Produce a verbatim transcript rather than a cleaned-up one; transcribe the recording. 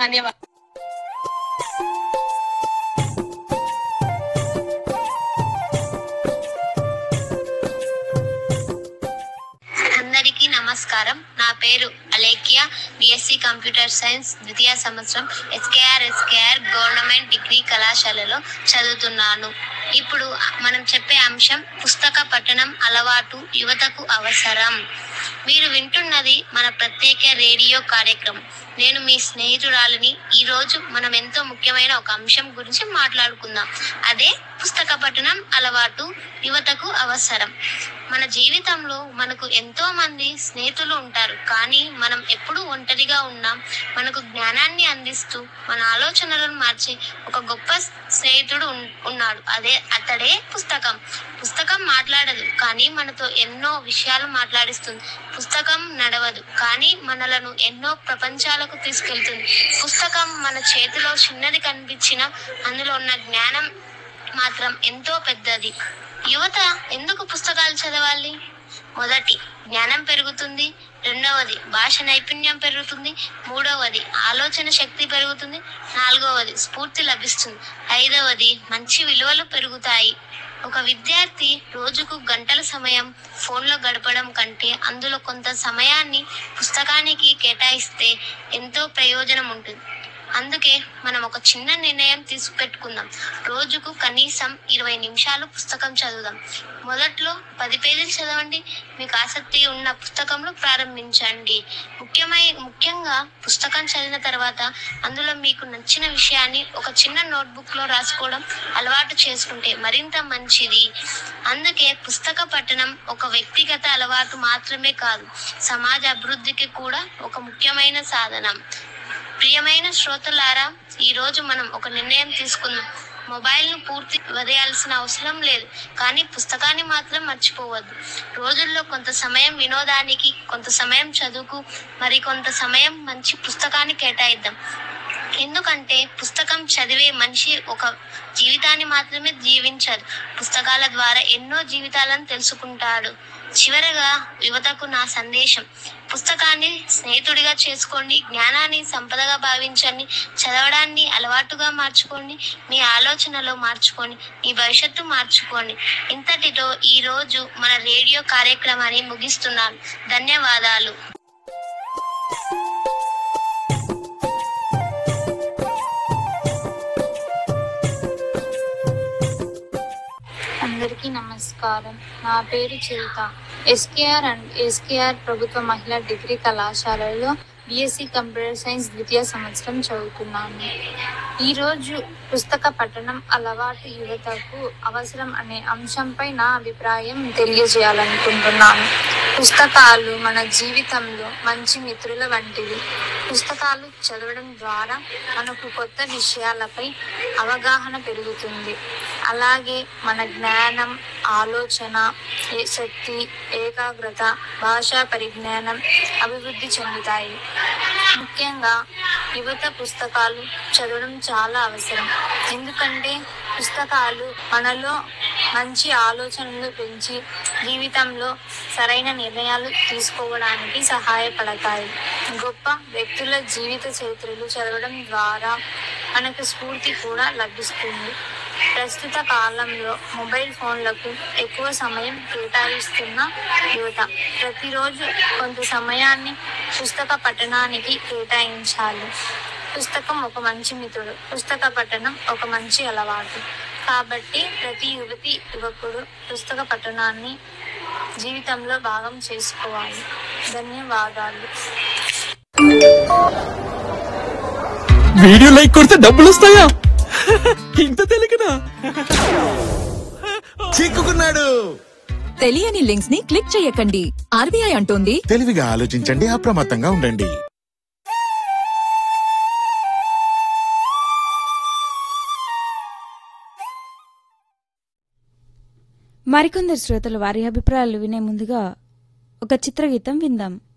ధన్యవాదాలు. అందరికీ నమస్కారం. నా పేరు అలేఖ్య. బిఎస్సి కంప్యూటర్ సైన్స్ ద్వితీయ సంవత్సరం ఎస్కేఆర్ ఎస్కేఆర్ గవర్నమెంట్ డిగ్రీ కళాశాలలో చదువుతున్నాను. ఇప్పుడు మనం చెప్పే అంశం పుస్తక పఠనం అలవాటు యువతకు అవసరం. మీరు వింటున్నది మన ప్రత్యేక రేడియో కార్యక్రమం. నేను మీ స్నేహితురాలిని. ఈరోజు మనం ఎంతో ముఖ్యమైన ఒక అంశం గురించి మాట్లాడుకుందాం. అదే పుస్తక పఠనం అలవాటు యువతకు అవసరం. మన జీవితంలో మనకు ఎంతో మంది స్నేహితులు ఉంటారు, కానీ మనం ఎప్పుడు ఒంటరిగా ఉన్నాం. మనకు జ్ఞానాన్ని అందిస్తూ మన ఆలోచనలను మార్చే ఒక గొప్ప స్నేహితుడు ఉన్నాడు. అదే అతడే పుస్తకం. పుస్తకం మాట్లాడదు, కానీ మనతో ఎన్నో విషయాలు మాట్లాడిస్తుంది. పుస్తకం నడవదు, కానీ మనలను ఎన్నో ప్రపంచాలకు తీసుకెళ్తుంది. పుస్తకం మన చేతిలో చిన్నది కనిపించినా అందులో ఉన్న జ్ఞానం మాత్రం ఎంతో పెద్దది. యువత ఎందుకు పుస్తకాలు చదవాలి? మొదటి, జ్ఞానం పెరుగుతుంది. రెండవది, భాష నైపుణ్యం పెరుగుతుంది. మూడవది, ఆలోచన శక్తి పెరుగుతుంది. నాలుగవది, స్ఫూర్తి లభిస్తుంది. ఐదవది, మంచి విలువలు పెరుగుతాయి. ఒక విద్యార్థి రోజుకు గంటల సమయం ఫోన్లో గడపడం కంటే అందులో కొంత సమయాన్ని పుస్తకానికి కేటాయిస్తే ఎంతో ప్రయోజనం ఉంటుంది. అందుకే మనం ఒక చిన్న నిర్ణయం తీసుకుపెట్టుకుందాం. రోజుకు కనీసం ఇరవై నిమిషాలు పుస్తకం చదువుదాం. మొదట్లో పది పేజీలు చదవండి. మీకు ఆసక్తి ఉన్న పుస్తకంలో ప్రారంభించండి. ముఖ్యమై ముఖ్యంగా పుస్తకం చదివిన తర్వాత అందులో మీకు నచ్చిన విషయాన్ని ఒక చిన్న నోట్బుక్లో రాసుకోవడం అలవాటు చేసుకుంటే మరింత మంచిది. అందుకే పుస్తక పఠనం ఒక వ్యక్తిగత అలవాటు మాత్రమే కాదు, సమాజ అభివృద్ధికి కూడా ఒక ముఖ్యమైన సాధనం. ప్రియమైన శ్రోతలారా, ఈరోజు మనం ఒక నిర్ణయం తీసుకుందాం. మొబైల్ను పూర్తి వదిలేయాల్సిన అవసరం లేదు, కానీ పుస్తకాన్ని మాత్రం మర్చిపోవద్దు. రోజుల్లో కొంత సమయం వినోదానికి, కొంత సమయం చదువుకు, మరి కొంత సమయం మంచి పుస్తకాన్ని కేటాయిద్దాం. ఎందుకంటే పుస్తకం చదివే మనిషి ఒక జీవితాన్ని మాత్రమే జీవించదు, పుస్తకాల ద్వారా ఎన్నో జీవితాలను తెలుసుకుంటాడు. చివరగా యువతకు నా సందేశం: పుస్తకాన్ని స్నేహితుడిగా చేసుకోండి, జ్ఞానాన్ని సంపదగా భావించండి, చదవడాన్ని అలవాటుగా మార్చుకోండి, మీ ఆలోచనలో మార్చుకోండి, మీ భవిష్యత్తు మార్చుకోండి. ఇంతటితో ఈ రోజు మన రేడియో కార్యక్రమాన్ని ముగిస్తున్నాను. ధన్యవాదాలు. అందరికీ నమస్కారం. నా పేరు చరిత. ఎస్కేఆర్ అండ్ ఎస్కేఆర్ ప్రభుత్వ మహిళా డిగ్రీ కళాశాలలో బిఎస్సి కంప్యూటర్ సైన్స్ ద్వితీయ సంవత్సరం చదువుతున్నాను. ఈరోజు పుస్తక పఠనం అలవాటు యువతకు అవసరం అనే అంశంపై నా అభిప్రాయం తెలియజేయాలనుకుంటున్నాను. పుస్తకాలు మన జీవితంలో మంచి మిత్రుల వంటివి. పుస్తకాలు చదవడం ద్వారా మనకు కొత్త విషయాలపై అవగాహన పెరుగుతుంది. అలాగే మన జ్ఞానం, ఆలోచన శక్తి, ఏకాగ్రత, భాషా పరిజ్ఞానం అభివృద్ధి చెందుతాయి. ముఖ్యంగా యువత పుస్తకాలు చదవడం చాలా అవసరం. ఎందుకంటే పుస్తకాలు మనలో మంచి ఆలోచనలు పెంచి జీవితంలో సరైన నిర్ణయాలు తీసుకోవడానికి సహాయపడతాయి. గొప్ప వ్యక్తుల జీవిత చరిత్రలు చదవడం ద్వారా మనకు స్ఫూర్తి కూడా లభిస్తుంది. ప్రస్తుత కాలంలో మొబైల్ ఫోన్లకు ఎక్కువ సమయం కేటాయిస్తున్న యువత ప్రతిరోజు కొంత సమయాన్ని పుస్తక పఠనానికి కేటాయించాలి. పుస్తకం ఒక మంచి మిత్రుడు, పుస్తక పఠనం ఒక మంచి అలవాటు. కాబట్టి ప్రతి యువతి యువకుడు పుస్తక పఠనాన్ని జీవితంలో భాగం చేసుకోవాలి. ధన్యవాదాలు. వీడియో లైక్ కొడితే డబ్బులు వస్తాయా? ఇంత తెలియకనా? చిక్కుకున్నాడు. తెలియని లింక్స్ ని క్లిక్ చేయకండి. ఆర్బీఐ అంటోంది, తెలివిగా ఆలోచించండి, అప్రమత్తంగా ఉండండి. మరికొందరు శ్రోతలు వారి అభిప్రాయాలు వినే ముందుగా ఒక చిత్రగీతం విందాం.